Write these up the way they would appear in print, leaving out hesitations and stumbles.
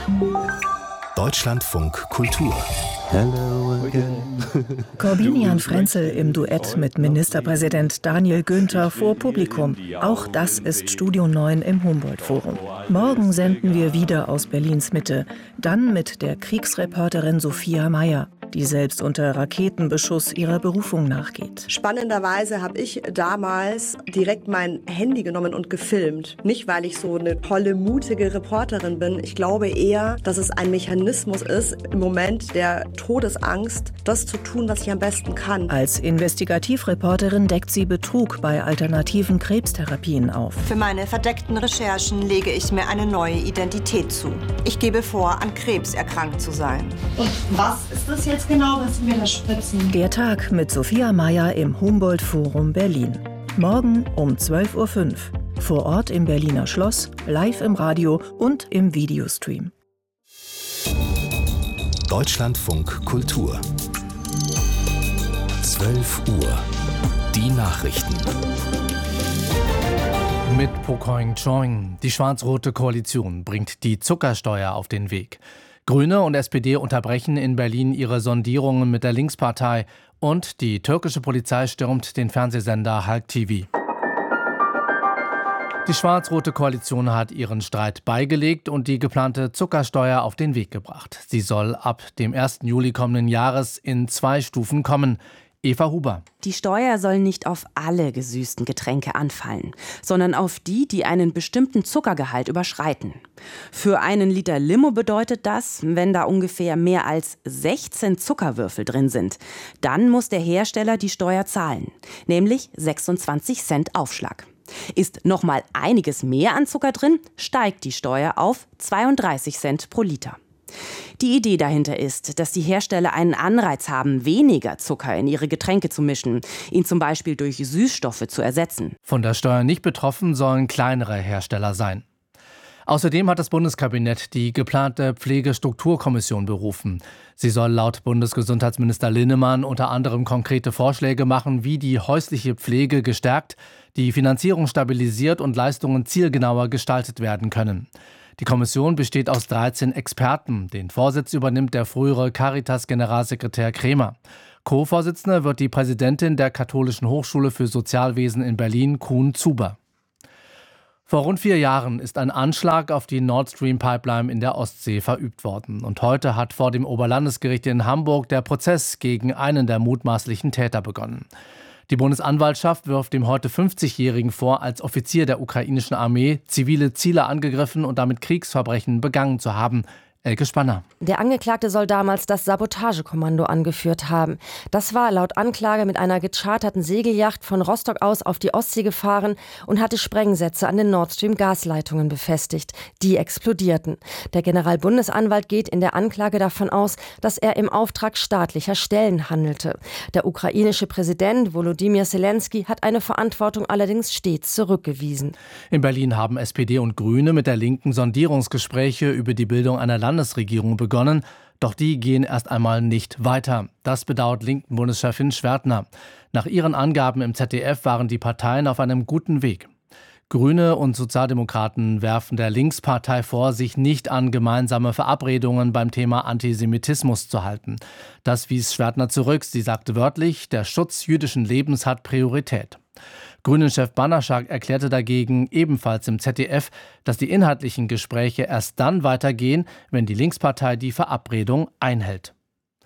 Deutschlandfunk Kultur. Hello again. Corbinian Frenzel im Duett mit Ministerpräsident Daniel Günther vor Publikum. Auch das ist Studio 9 im Humboldt-Forum. Morgen senden wir wieder aus Berlins Mitte. Dann mit der Kriegsreporterin Sophia Mayer, die selbst unter Raketenbeschuss ihrer Berufung nachgeht. Spannenderweise habe ich damals direkt mein Handy genommen und gefilmt. Nicht, weil ich so eine tolle, mutige Reporterin bin. Ich glaube eher, dass es ein Mechanismus ist, im Moment der Todesangst, das zu tun, was ich am besten kann. Als Investigativreporterin deckt sie Betrug bei alternativen Krebstherapien auf. Für meine verdeckten Recherchen lege ich mir eine neue Identität zu. Ich gebe vor, an Krebs erkrankt zu sein. Und was ist das jetzt genau, was Sie mir da spritzen? Der Tag mit Sophia Mayer im Humboldt-Forum Berlin. Morgen um 12.05 Uhr. Vor Ort im Berliner Schloss, live im Radio und im Videostream. Deutschlandfunk Kultur. 12 Uhr. Die Nachrichten. Mit Pocoin Chong. Die schwarz-rote Koalition bringt die Zuckersteuer auf den Weg. Grüne und SPD unterbrechen in Berlin ihre Sondierungen mit der Linkspartei und die türkische Polizei stürmt den Fernsehsender Halk TV. Die schwarz-rote Koalition hat ihren Streit beigelegt und die geplante Zuckersteuer auf den Weg gebracht. Sie soll ab dem 1. Juli kommenden Jahres in 2 Stufen kommen. Eva Huber. Die Steuer soll nicht auf alle gesüßten Getränke anfallen, sondern auf die, die einen bestimmten Zuckergehalt überschreiten. Für einen Liter Limo bedeutet das, wenn da ungefähr mehr als 16 Zuckerwürfel drin sind, dann muss der Hersteller die Steuer zahlen, nämlich 26 Cent Aufschlag. Ist noch mal einiges mehr an Zucker drin, steigt die Steuer auf 32 Cent pro Liter. Die Idee dahinter ist, dass die Hersteller einen Anreiz haben, weniger Zucker in ihre Getränke zu mischen, ihn zum Beispiel durch Süßstoffe zu ersetzen. Von der Steuer nicht betroffen sollen kleinere Hersteller sein. Außerdem hat das Bundeskabinett die geplante Pflegestrukturkommission berufen. Sie soll laut Bundesgesundheitsminister Linnemann unter anderem konkrete Vorschläge machen, wie die häusliche Pflege gestärkt, die Finanzierung stabilisiert und Leistungen zielgenauer gestaltet werden können. Die Kommission besteht aus 13 Experten. Den Vorsitz übernimmt der frühere Caritas-Generalsekretär Kremer. Co-Vorsitzende wird die Präsidentin der Katholischen Hochschule für Sozialwesen in Berlin, Kuhn-Zuber. Vor rund 4 Jahren ist ein Anschlag auf die Nord Stream Pipeline in der Ostsee verübt worden. Und heute hat vor dem Oberlandesgericht in Hamburg der Prozess gegen einen der mutmaßlichen Täter begonnen. Die Bundesanwaltschaft wirft dem heute 50-Jährigen vor, als Offizier der ukrainischen Armee zivile Ziele angegriffen und damit Kriegsverbrechen begangen zu haben. Elke Spanner. Der Angeklagte soll damals das Sabotagekommando angeführt haben. Das war laut Anklage mit einer gecharterten Segelyacht von Rostock aus auf die Ostsee gefahren und hatte Sprengsätze an den Nord Stream Gasleitungen befestigt. Die explodierten. Der Generalbundesanwalt geht in der Anklage davon aus, dass er im Auftrag staatlicher Stellen handelte. Der ukrainische Präsident Volodymyr Zelensky hat eine Verantwortung allerdings stets zurückgewiesen. In Berlin haben SPD und Grüne mit der Linken Sondierungsgespräche über die Bildung einer Landesregierung begonnen, doch die gehen erst einmal nicht weiter. Das bedauert linken Bundeschefin Schwertner. Nach ihren Angaben im ZDF waren die Parteien auf einem guten Weg. Grüne und Sozialdemokraten werfen der Linkspartei vor, sich nicht an gemeinsame Verabredungen beim Thema Antisemitismus zu halten. Das wies Schwertner zurück. Sie sagte wörtlich, der Schutz jüdischen Lebens hat Priorität. Grünen-Chef Banaschak erklärte dagegen ebenfalls im ZDF, dass die inhaltlichen Gespräche erst dann weitergehen, wenn die Linkspartei die Verabredung einhält.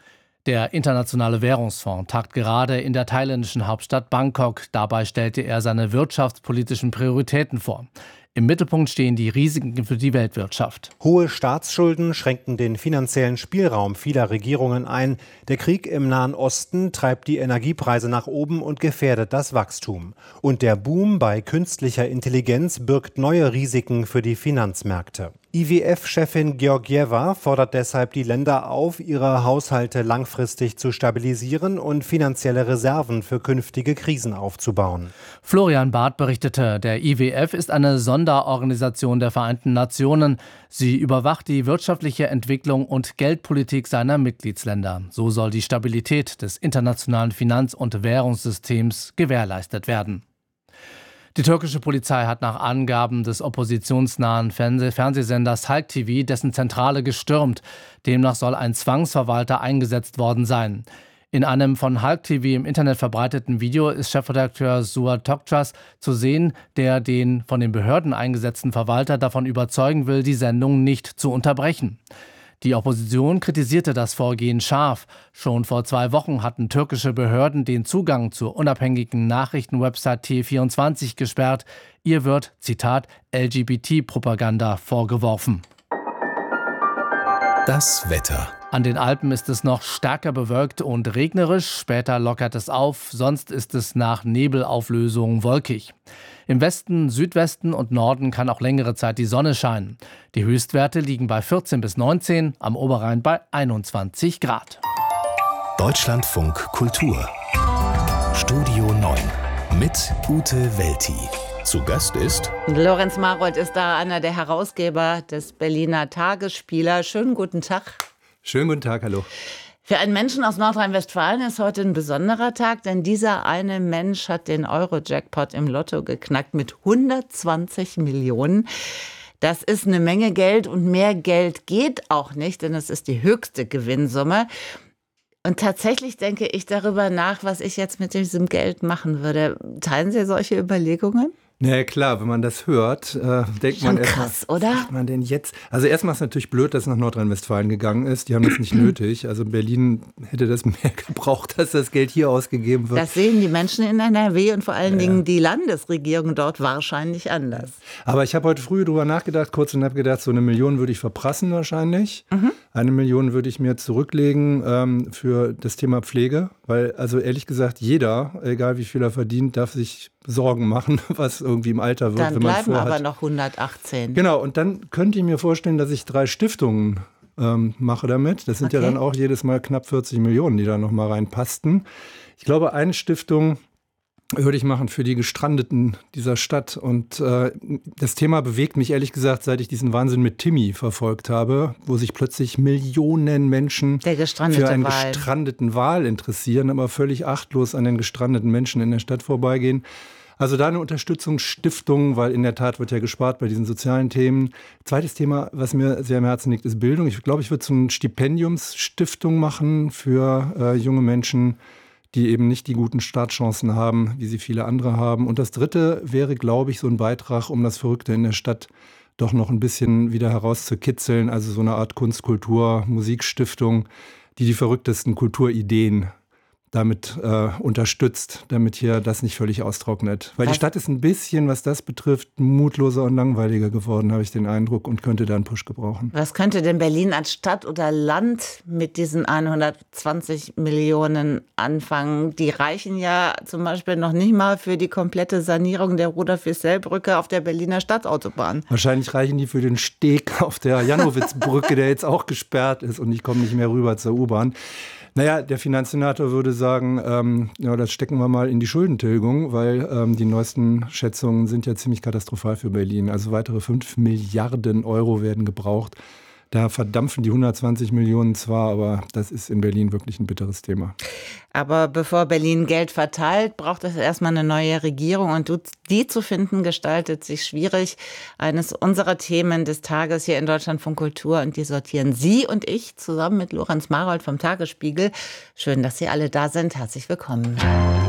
Der Internationale Währungsfonds tagt gerade in der thailändischen Hauptstadt Bangkok. Dabei stellte er seine wirtschaftspolitischen Prioritäten vor. Im Mittelpunkt stehen die Risiken für die Weltwirtschaft. Hohe Staatsschulden schränken den finanziellen Spielraum vieler Regierungen ein. Der Krieg im Nahen Osten treibt die Energiepreise nach oben und gefährdet das Wachstum. Und der Boom bei künstlicher Intelligenz birgt neue Risiken für die Finanzmärkte. IWF-Chefin Georgieva fordert deshalb die Länder auf, ihre Haushalte langfristig zu stabilisieren und finanzielle Reserven für künftige Krisen aufzubauen. Florian Barth berichtete, der IWF ist eine Sonderorganisation der Vereinten Nationen. Sie überwacht die wirtschaftliche Entwicklung und Geldpolitik seiner Mitgliedsländer. So soll die Stabilität des internationalen Finanz- und Währungssystems gewährleistet werden. Die türkische Polizei hat nach Angaben des oppositionsnahen Fernsehsenders Halk TV dessen Zentrale gestürmt. Demnach soll ein Zwangsverwalter eingesetzt worden sein. In einem von Halk TV im Internet verbreiteten Video ist Chefredakteur Suat Tokças zu sehen, der den von den Behörden eingesetzten Verwalter davon überzeugen will, die Sendung nicht zu unterbrechen. Die Opposition kritisierte das Vorgehen scharf. Schon vor 2 Wochen hatten türkische Behörden den Zugang zur unabhängigen Nachrichtenwebsite T24 gesperrt. Ihr wird, Zitat, LGBT-Propaganda vorgeworfen. Das Wetter. An den Alpen ist es noch stärker bewölkt und regnerisch. Später lockert es auf, sonst ist es nach Nebelauflösung wolkig. Im Westen, Südwesten und Norden kann auch längere Zeit die Sonne scheinen. Die Höchstwerte liegen bei 14 bis 19, am Oberrhein bei 21 Grad. Deutschlandfunk Kultur. Studio 9 mit Ute Welti. Zu Gast ist Lorenz Marold ist da, einer der Herausgeber des Berliner Tagesspieler. Schönen guten Tag. Schönen guten Tag, hallo. Für einen Menschen aus Nordrhein-Westfalen ist heute ein besonderer Tag, denn dieser eine Mensch hat den Euro-Jackpot im Lotto geknackt mit 120 Millionen. Das ist eine Menge Geld und mehr Geld geht auch nicht, denn es ist die höchste Gewinnsumme. Und tatsächlich denke ich darüber nach, was ich jetzt mit diesem Geld machen würde. Teilen Sie solche Überlegungen? Ja klar, wenn man das hört, denkt schon man erstmal, krass, oder? Was macht man denn jetzt? Also erstmal ist es natürlich blöd, dass es nach Nordrhein-Westfalen gegangen ist. Die haben das nicht nötig. Also Berlin hätte das mehr gebraucht, dass das Geld hier ausgegeben wird. Das sehen die Menschen in NRW und vor allen Dingen die Landesregierung dort wahrscheinlich anders. Aber ich habe heute früh drüber nachgedacht, kurz, und habe gedacht, so 1 Million würde ich verprassen wahrscheinlich. 1 Million würde ich mir zurücklegen für das Thema Pflege. Weil, also ehrlich gesagt, jeder, egal wie viel er verdient, darf sich Sorgen machen, was irgendwie im Alter wird. Dann wenn man bleiben vorhat. aber noch 118. Genau, und dann könnte ich mir vorstellen, dass ich 3 Stiftungen mache damit. Das sind ja dann auch jedes Mal knapp 40 Millionen, die da noch mal reinpassten. Ich glaube, eine Stiftung würde ich machen für die Gestrandeten dieser Stadt. Und das Thema bewegt mich ehrlich gesagt, seit ich diesen Wahnsinn mit Timmy verfolgt habe, wo sich plötzlich Millionen Menschen für einen gestrandeten Wal interessieren, aber völlig achtlos an den gestrandeten Menschen in der Stadt vorbeigehen. Also da eine Unterstützungsstiftung, weil in der Tat wird ja gespart bei diesen sozialen Themen. Zweites Thema, was mir sehr am Herzen liegt, ist Bildung. Ich glaube, ich würde so eine Stipendiumsstiftung machen für junge Menschen, die eben nicht die guten Startchancen haben, wie sie viele andere haben. Und das Dritte wäre, glaube ich, so ein Beitrag, um das Verrückte in der Stadt doch noch ein bisschen wieder herauszukitzeln. Also so eine Art Kunst-, Kultur-, Musikstiftung, die die verrücktesten Kulturideen damit unterstützt, damit hier das nicht völlig austrocknet. Weil die Stadt ist ein bisschen, was das betrifft, mutloser und langweiliger geworden, habe ich den Eindruck, und könnte da einen Push gebrauchen. Was könnte denn Berlin als Stadt oder Land mit diesen 120 Millionen anfangen? Die reichen ja zum Beispiel noch nicht mal für die komplette Sanierung der Rudolf-Fischel-Brücke auf der Berliner Stadtautobahn. Wahrscheinlich reichen die für den Steg auf der Janowitz-Brücke, der jetzt auch gesperrt ist, und ich komme nicht mehr rüber zur U-Bahn. Naja, der Finanzsenator würde sagen, das stecken wir mal in die Schuldentilgung, weil die neuesten Schätzungen sind ja ziemlich katastrophal für Berlin. Also weitere 5 Milliarden Euro werden gebraucht. Da verdampfen die 120 Millionen zwar, aber das ist in Berlin wirklich ein bitteres Thema. Aber bevor Berlin Geld verteilt, braucht es erstmal eine neue Regierung. Und die zu finden, gestaltet sich schwierig. Eines unserer Themen des Tages hier in Deutschlandfunk Kultur. Und die sortieren Sie und ich zusammen mit Lorenz Marold vom Tagesspiegel. Schön, dass Sie alle da sind. Herzlich willkommen.